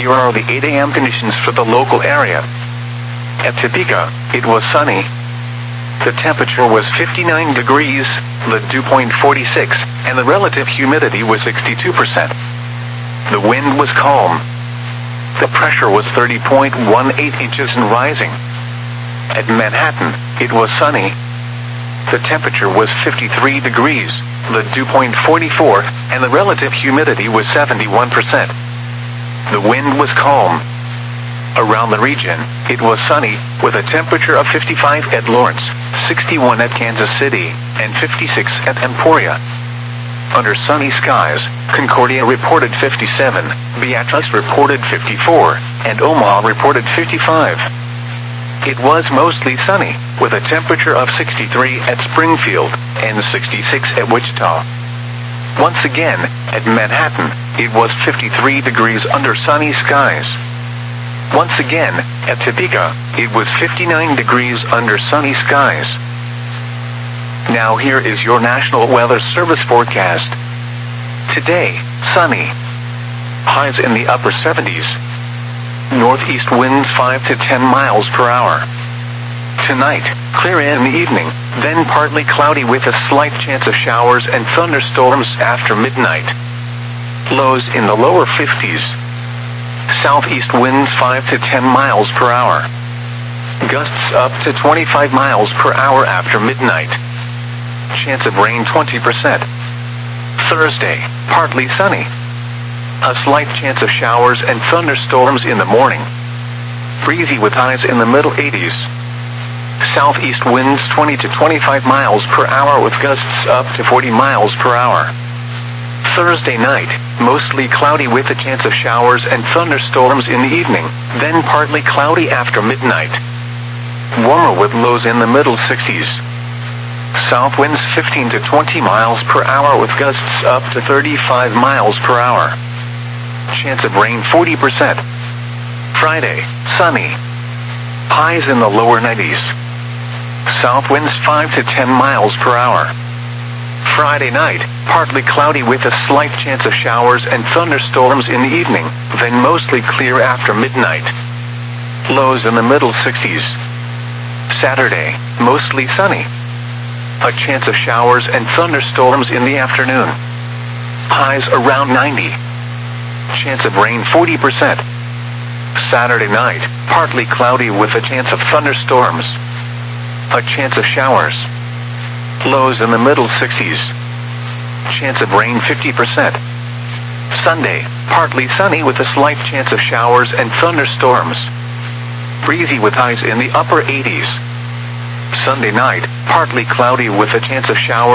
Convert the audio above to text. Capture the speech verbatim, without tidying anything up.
Here are the eight a m conditions for the local area. At Topeka, it was sunny. The temperature was fifty-nine degrees, the dew point forty-six, and the relative humidity was sixty-two percent. The wind was calm. The pressure was thirty point one eight inches and rising. At Manhattan, it was sunny. The temperature was fifty-three degrees, the dew point forty-four, and the relative humidity was seventy-one percent. The wind was calm. Around the region, it was sunny, with a temperature of fifty-five at Lawrence, sixty-one at Kansas City, and fifty-six at Emporia. Under sunny skies, Concordia reported fifty-seven, Beatrice reported fifty-four, and Omaha reported fifty-five. It was mostly sunny, with a temperature of sixty-three at Springfield, and sixty-six at Wichita. Once again, at Manhattan, it was fifty-three degrees under sunny skies. Once again, at Topeka, it was fifty-nine degrees under sunny skies. Now here is your National Weather Service forecast. Today, sunny. Highs in the upper seventies. Northeast winds five to ten miles per hour. Tonight, clear in the evening, then partly cloudy with a slight chance of showers and thunderstorms after midnight. Lows in the lower fifties. Southeast winds five to ten miles per hour. Gusts up to twenty-five miles per hour after midnight. Chance of rain twenty percent. Thursday, partly sunny. A slight chance of showers and thunderstorms in the morning. Breezy with highs in the middle eighties. Southeast winds twenty to twenty-five miles per hour with gusts up to forty miles per hour. Thursday night, mostly cloudy with a chance of showers and thunderstorms in the evening, then partly cloudy after midnight. Warmer with lows in the middle sixties. South winds fifteen to twenty miles per hour with gusts up to thirty-five miles per hour. Chance of rain forty percent. Friday, sunny. Highs in the lower nineties. South winds five to ten miles per hour. Friday night, partly cloudy with a slight chance of showers and thunderstorms in the evening, then mostly clear after midnight. Lows in the middle sixties. Saturday, mostly sunny. A chance of showers and thunderstorms in the afternoon. Highs around ninety. Chance of rain forty percent. Saturday night, partly cloudy with a chance of thunderstorms. A chance of showers. Lows in the middle sixties. Chance of rain fifty percent. Sunday, partly sunny with a slight chance of showers and thunderstorms. Breezy with highs in the upper eighties. Sunday night, partly cloudy with a chance of showers